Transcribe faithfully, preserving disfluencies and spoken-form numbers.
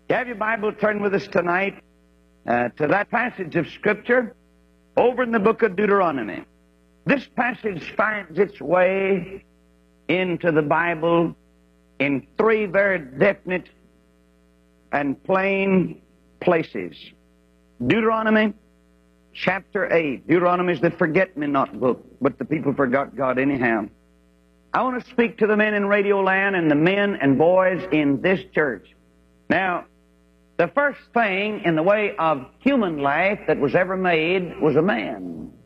You have your Bible, turn with us tonight uh, to that passage of Scripture over in the book of Deuteronomy. This passage finds its way into the Bible in three very definite and plain places. Deuteronomy chapter eight. Deuteronomy is the forget-me-not book, but the people forgot God anyhow. I want to speak to the men in Radio Land and the men and boys in this church. Now, the first thing in the way of human life that was ever made was a man.